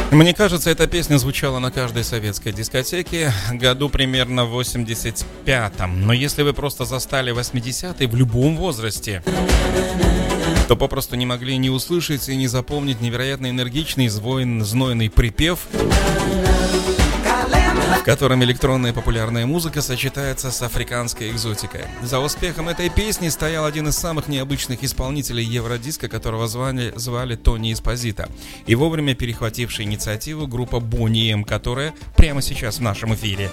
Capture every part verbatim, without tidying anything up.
Мне кажется, эта песня звучала на каждой советской дискотеке году примерно в восемьдесят пятом. Но если вы просто застали восьмидесятые в любом возрасте, то попросту не могли не услышать и не запомнить невероятно энергичный, звойн, знойный припев, в котором электронная популярная музыка сочетается с африканской экзотикой. За успехом этой песни стоял один из самых необычных исполнителей евродиска, которого звали, звали Тони Эспозито, и вовремя перехвативший инициативу группа Бонни Эм, которая прямо сейчас в нашем эфире.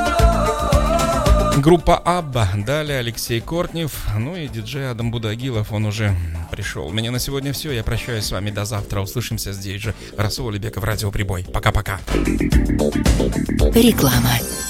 Группа Абба, далее Алексей Кортнев, ну и диджей Адам Будагилов, он уже пришел. У меня на сегодня все, я прощаюсь с вами до завтра, услышимся здесь же. Расул Алибеков, Радио Прибой. Пока-пока. Реклама.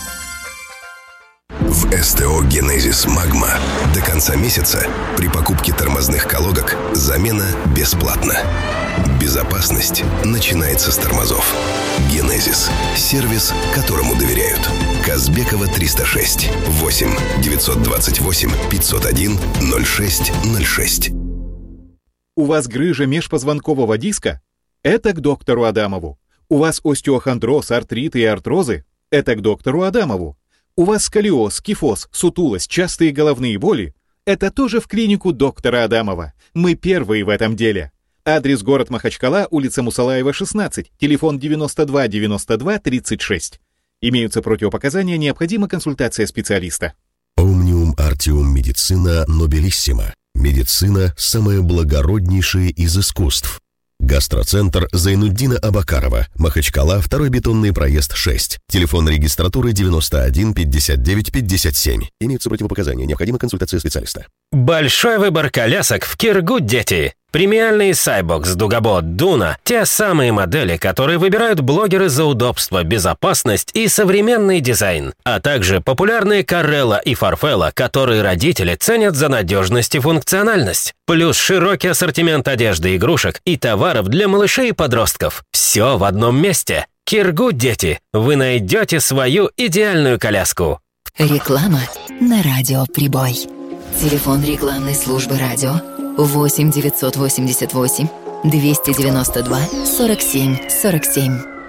В СТО «Генезис Магма» до конца месяца при покупке тормозных колодок замена бесплатна. Безопасность начинается с тормозов. «Генезис» – сервис, которому доверяют. Казбекова триста шесть, восемь девятьсот двадцать восемь пятьсот один ноль шесть ноль шесть. У вас грыжа межпозвонкового диска? Это к доктору Адамову. У вас остеохондроз, артрит и артрозы? Это к доктору Адамову. У вас сколиоз, кифоз, сутулость, частые головные боли? Это тоже в клинику доктора Адамова. Мы первые в этом деле. Адрес: город Махачкала, улица Мусалаева, шестнадцать, телефон девяносто два девяносто два тридцать шесть. Имеются противопоказания, необходима консультация специалиста. Омниум Артиум Медицина Нобелиссима. Медицина – самое благороднейшее из искусств. Гастроцентр Зайнуддина Абакарова, Махачкала, второй бетонный проезд шесть. Телефон регистратуры девяносто один пятьдесят девять пятьдесят семь. Имеются противопоказания, необходима консультация специалиста. Большой выбор колясок в Киргуд, дети. Премиальные Cybox, Дугабот, Дуна – те самые модели, которые выбирают блогеры за удобство, безопасность и современный дизайн. А также популярные Карелла и Фарфелла, которые родители ценят за надежность и функциональность. Плюс широкий ассортимент одежды, игрушек и товаров для малышей и подростков. Все в одном месте. Киргуд, дети. Вы найдете свою идеальную коляску. Реклама на Радио Прибой. Телефон рекламной службы радио восемь девятьсот восемьдесят восемь двести девяносто два сорок семь сорок семь.